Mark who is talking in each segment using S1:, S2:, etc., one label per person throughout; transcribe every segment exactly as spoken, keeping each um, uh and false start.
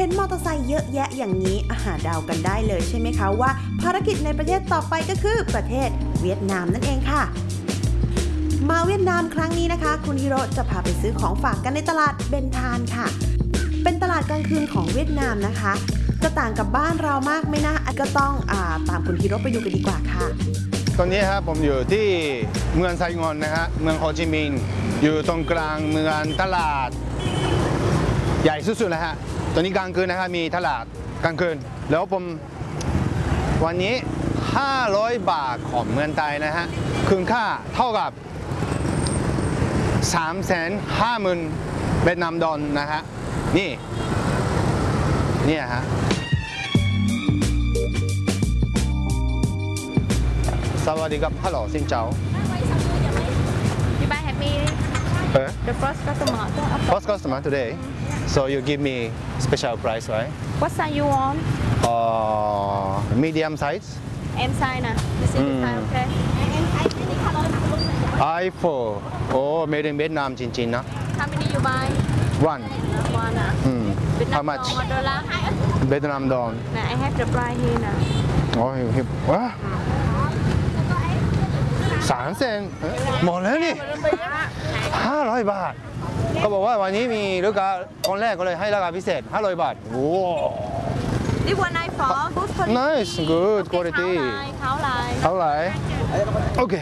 S1: นมอเตอร์ไซค์เยอะแยะอย่างนี้อาหารเดากันได้เลยใช่ไหมคะว่าภารกิจในประเทศต่อไปก็คือประเทศเวียดนามนั่นเองค่ะมาเวียดนามครั้งนี้นะคะคุณฮิโร่จะพาไปซื้อของฝากกันในตลาดเบนทานค่ะเป็นตลาดกลางคืนของเวียดนามนะคะจะต่างกับบ้านเรามากไหมนะก็ต้องอ่าตามคุณฮิโร่ไปดูกันดีกว่าค่ะ
S2: ตอนนี้ครับผมอยู่ที่เมืองไซงอนนะฮะเมืองโฮจิมินห์อยู่ตรงกลางเมืองตลาดใหญ่สุดๆเลยฮะตอนนี้กลางคืนนะฮะมีตลาดกลางคืนแล้วผมวันนี้ห้าร้อยบาทของเมืองไทยนะฮะคืนค่าเท่ากับ สามแสนห้าหมื่น เวียดนามดอลนะฮะนี่เนี่ยฮะสวัสดีครับฮัลโหลซินเจ้า
S3: You buy happy
S2: Uh,
S3: the first customer
S2: first customer today so you give me special price right
S3: what size you want
S2: uh, medium size
S3: em size nè this is the size okay em size any color
S2: iPhone oh made in Vietnam จริงๆนะ
S3: how many you buy
S2: one
S3: one อ่ะ
S2: hmm. how much
S3: ดอลลาร์
S2: เวียดนามดอล
S3: nè I have the price here นะ
S2: โอ้ยว้าสามแสนหมดแล้วนี่ห้าร้อยบาทเขาบอกว่าวันนี้มีลูกค้าคนแรกก็เลยให้ราคาพิเศษห้าร้อยบาทโอ้
S3: this one iPhone good quality
S2: nice good quality
S3: เขาลาย
S2: เท่าไหร่โอเค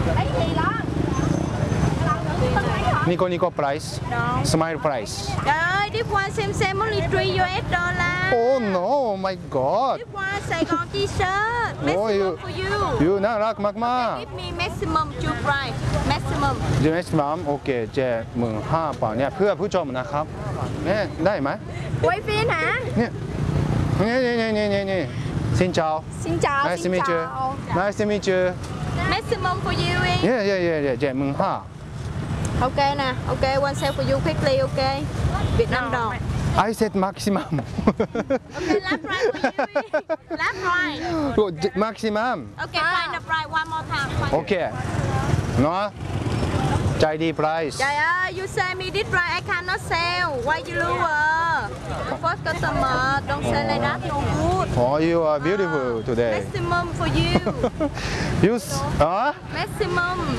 S2: นี่ก็นี่ก็ price smile price
S3: trời ơi this one same same only three U S dollar
S2: oh no my god
S3: this one Sài Gòn t-shirt maximum for you
S2: you น่ารักมากมาก
S3: give me maximum two price maximum
S2: เจมส์มัมโอเคเจหมื่นห้าเปล่าเนี่ยเพื่อผู้ชมนะครับเนี่ยได้ไหม
S3: quay phim hả
S2: เนี่ยนี่นี่นี่นี่นี่ซินเจ้า
S3: xin chào
S2: nice to
S3: xin
S2: meet you
S3: chào
S2: nice to meet you
S3: maximum for you đi
S2: yeah yeah yeah yeah เจหมื่นห้า
S3: ok nè ok one sale for you quickly ok Việt Nam đồng
S2: I said maximum
S3: ok last price for you đi. last price
S2: maximum
S3: ok find the price one more time
S2: โอเคเนาะใจดี price
S3: trời ơi you say me this price I cannot sell why you lower first customer don't say like that no good
S2: oh you are beautiful today
S3: maximum for you
S2: you อ๋อ
S3: maximum